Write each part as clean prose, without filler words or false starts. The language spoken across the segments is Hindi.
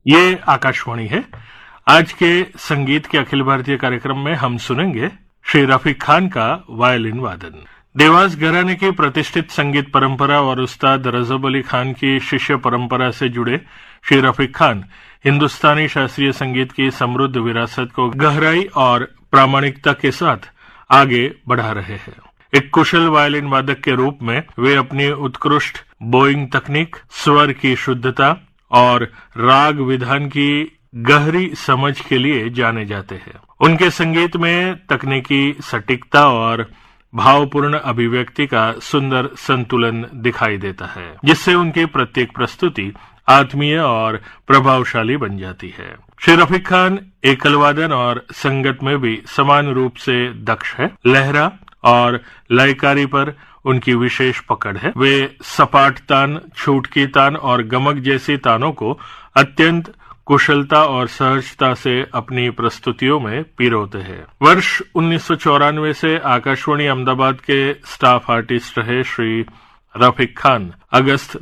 ये आकाशवाणी है। आज के संगीत के अखिल भारतीय कार्यक्रम में हम सुनेंगे श्री रफीक खान का वायलिन वादन। देवास घराने की प्रतिष्ठित संगीत परंपरा और उस्ताद रजब अली खान की शिष्य परंपरा से जुड़े श्री रफीक खान हिंदुस्तानी शास्त्रीय संगीत की समृद्ध विरासत को गहराई और प्रामाणिकता के साथ आगे बढ़ा रहे हैं। एक कुशल वायलिन वादक के रूप में वे अपनी उत्कृष्ट बोइंग तकनीक, स्वर की शुद्धता और राग विधान की गहरी समझ के लिए जाने जाते हैं। उनके संगीत में तकनीकी सटीकता और भावपूर्ण अभिव्यक्ति का सुंदर संतुलन दिखाई देता है, जिससे उनकी प्रत्येक प्रस्तुति आत्मीय और प्रभावशाली बन जाती है। श्री रफीक खान एकल वादन और संगत में भी समान रूप से दक्ष है। लहरा और लयकारी पर उनकी विशेष पकड़ है। वे सपाट तान, छूटकी तान और गमक जैसी तानों को अत्यंत कुशलता और सहजता से अपनी प्रस्तुतियों में पिरोते हैं। वर्ष 1994 से आकाशवाणी अहमदाबाद के स्टाफ आर्टिस्ट रहे श्री रफीक खान अगस्त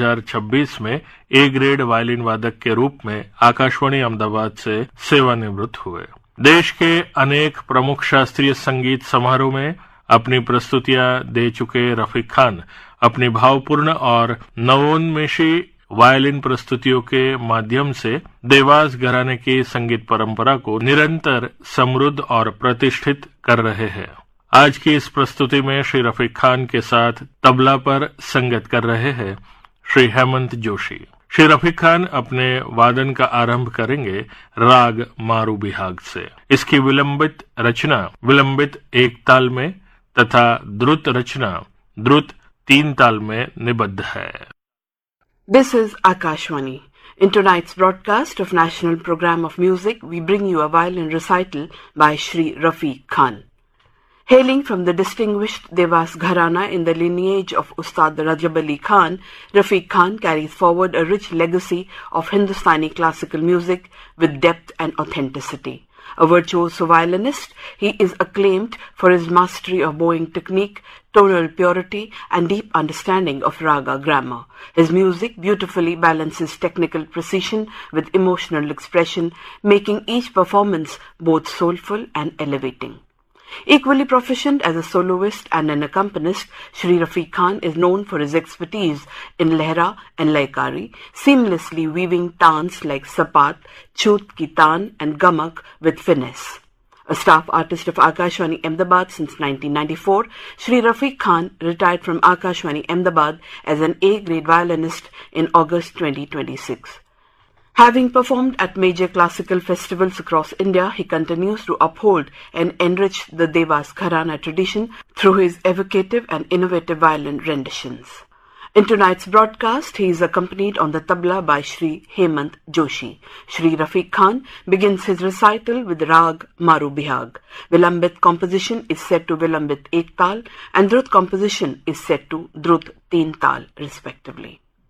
2026 में ए ग्रेड वायलिन वादक के रूप में आकाशवाणी अहमदाबाद से सेवानिवृत्त हुए। देश के अनेक प्रमुख शास्त्रीय संगीत समारोह में अपनी प्रस्तुतियां दे चुके रफीक खान अपनी भावपूर्ण और नवोन्मेषी वायलिन प्रस्तुतियों के माध्यम से देवास घराने की संगीत परंपरा को निरंतर समृद्ध और प्रतिष्ठित कर रहे हैं। आज की इस प्रस्तुति में श्री रफीक खान के साथ तबला पर संगत कर रहे हैं श्री हेमंत जोशी। श्री रफीक खान अपने वादन का आरंभ करेंगे राग मारू बिहाग से। इसकी विलंबित रचना विलंबित एक ताल में तथा द्रुत रचना द्रुत 3 ताल में निबद्ध है। This is Akashwani. In tonight's broadcast of National Program of Music, we bring you a violin recital by Shri Rafeek Khan. Hailing from the distinguished Devas Gharana in the lineage of Ustad Rajab Ali Khan, Rafeek Khan carries forward a rich legacy of Hindustani classical music with depth and authenticity. A virtuoso violinist, he is acclaimed for his mastery of bowing technique, tonal purity, and deep understanding of raga grammar. His music beautifully balances technical precision with emotional expression, making each performance both soulful and elevating. Equally proficient as a soloist and an accompanist, Shri Rafeek Khan is known for his expertise in lehra and laikari, seamlessly weaving tans like sapat, chut ki taan and gamak with finesse. A staff artist of Akashwani Ahmedabad since 1994, Shri Rafeek Khan retired from Akashwani Ahmedabad as an A-grade violinist in August 2026. Having performed at major classical festivals across India, he continues to uphold and enrich the Devas Gharana tradition through his evocative and innovative violin renditions. In tonight's broadcast, he is accompanied on the tabla by Shri Hemant Joshi. Shri Rafeek Khan begins his recital with Rag Maru Bihag. Vilambit composition is set to Vilambit Ek Tal and Drut composition is set to Drut 3 Tal respectively.